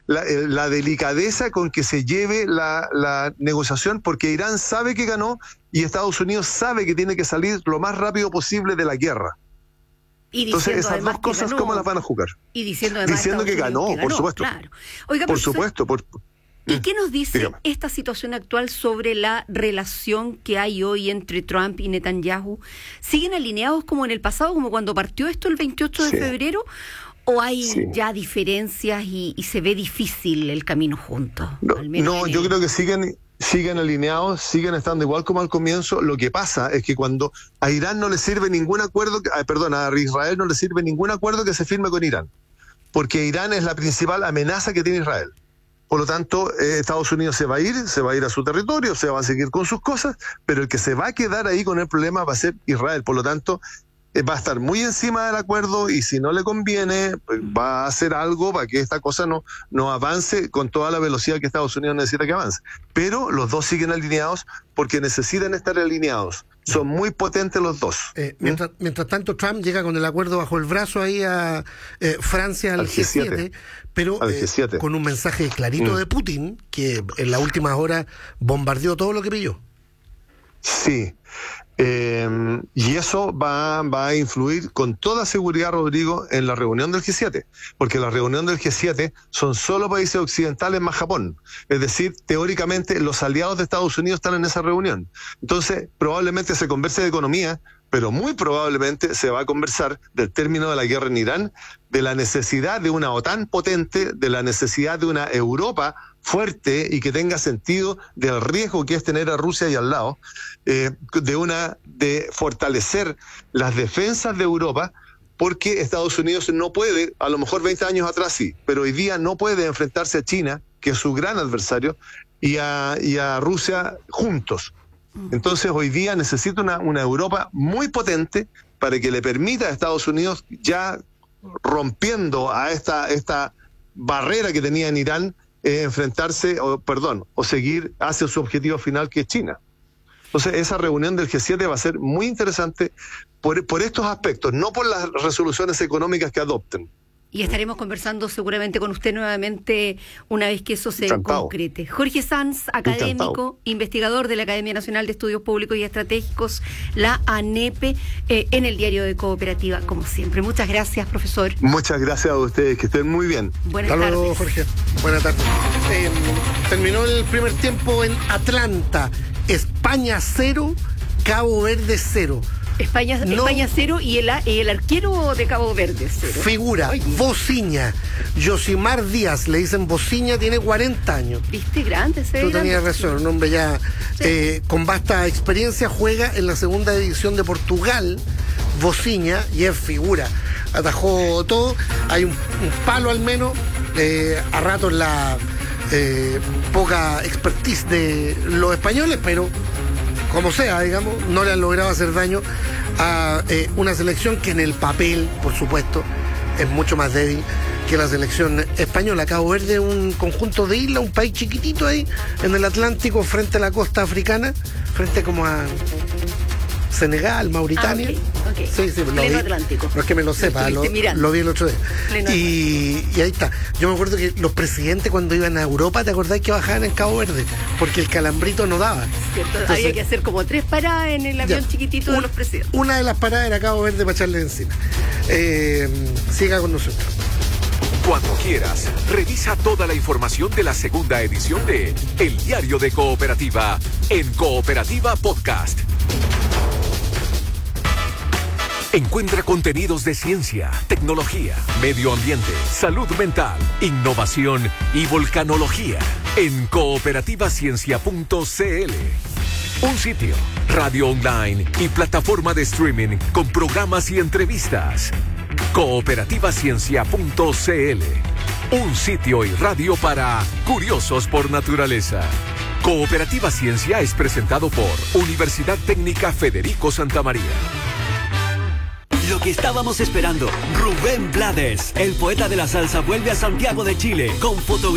la delicadeza con que se lleve la negociación, porque Irán sabe que ganó y Estados Unidos sabe que tiene que salir lo más rápido posible de la guerra. Entonces, esas dos cosas, ¿cómo las van a jugar? Y diciendo además que ganó, por supuesto. Claro. Oiga, por supuesto. ¿Y qué nos dice Dígame. esta situación actual sobre la relación que hay hoy entre Trump y Netanyahu? ¿Siguen alineados como en el pasado, como cuando partió esto el 28 de febrero? ¿O hay ya diferencias y se ve difícil el camino juntos? No, yo creo que siguen alineados, siguen estando igual como al comienzo. Lo que pasa es que cuando a Irán no le sirve ningún acuerdo, a Israel no le sirve ningún acuerdo que se firme con Irán, porque Irán es la principal amenaza que tiene Israel. Por lo tanto, Estados Unidos se va a ir a su territorio, se va a seguir con sus cosas, pero el que se va a quedar ahí con el problema va a ser Israel. Por lo tanto, va a estar muy encima del acuerdo y si no le conviene, pues va a hacer algo para que esta cosa no avance con toda la velocidad que Estados Unidos necesita que avance. Pero los dos siguen alineados porque necesitan estar alineados. Son muy potentes los dos. Mientras tanto, Trump llega con el acuerdo bajo el brazo ahí a Francia al G7, pero G7. Con un mensaje clarito de Putin, que en las últimas horas bombardeó todo lo que pilló. Sí. Y eso va a influir con toda seguridad, Rodrigo, en la reunión del G7, porque la reunión del G7 son solo países occidentales más Japón, es decir, teóricamente los aliados de Estados Unidos están en esa reunión. Entonces probablemente se converse de economía, pero muy probablemente se va a conversar del término de la guerra en Irán, de la necesidad de una OTAN potente, de la necesidad de una Europa fuerte y que tenga sentido, del riesgo que es tener a Rusia ahí al lado, de fortalecer las defensas de Europa, porque Estados Unidos no puede, a lo mejor 20 años atrás sí, pero hoy día no puede enfrentarse a China, que es su gran adversario, y a Rusia juntos. Entonces hoy día necesita una Europa muy potente para que le permita a Estados Unidos, ya rompiendo a esta barrera que tenía en Irán, enfrentarse, o seguir hacia su objetivo final, que es China. Entonces esa reunión del G7 va a ser muy interesante por estos aspectos, no por las resoluciones económicas que adopten. Y estaremos conversando seguramente con usted nuevamente una vez que eso se concrete. Jorge Sanz, académico, investigador de la Academia Nacional de Estudios Públicos y Estratégicos, la ANEP, en el Diario de Cooperativa, como siempre. Muchas gracias, profesor. Muchas gracias a ustedes, que estén muy bien. Buenas tardes. Hasta luego, Jorge. Buenas tardes. Terminó el primer tiempo en Atlanta. España 0, Cabo Verde 0. España 0 y el arquero de Cabo Verde 0. Figura, Bociña. Yosimar Díaz, le dicen Bociña, tiene 40 años. ¿Viste? Grande, Tú tenías razón, un hombre ya con vasta experiencia, juega en la segunda división de Portugal, Bociña, y es figura. Atajó todo, hay un palo al menos, a ratos la poca expertise de los españoles, pero como sea, digamos, no le han logrado hacer daño a una selección que en el papel, por supuesto, es mucho más débil que la selección española. Cabo Verde es un conjunto de islas, un país chiquitito ahí en el Atlántico, frente a la costa africana, frente como a Senegal, Mauritania. Okay. Sí, Pleno Atlántico. No es que me lo sepa, lo vi el otro día. Y ahí está. Yo me acuerdo que los presidentes cuando iban a Europa, ¿te acordás que bajaban en Cabo Verde? Porque el calambrito no daba. Cierto. Entonces, había que hacer como 3 paradas en el avión chiquitito de los presidentes. Una de las paradas era Cabo Verde para echarle encima. Siga con nosotros. Cuando quieras, revisa toda la información de la segunda edición de El Diario de Cooperativa en Cooperativa Podcast. Encuentra contenidos de ciencia, tecnología, medio ambiente, salud mental, innovación y volcanología en cooperativaciencia.cl. Un sitio, radio online y plataforma de streaming con programas y entrevistas. Cooperativaciencia.cl. Un sitio y radio para curiosos por naturaleza. Cooperativa Ciencia es presentado por Universidad Técnica Federico Santa María. Lo que estábamos esperando, Rubén Blades, el poeta de la salsa, vuelve a Santiago de Chile con fotografías.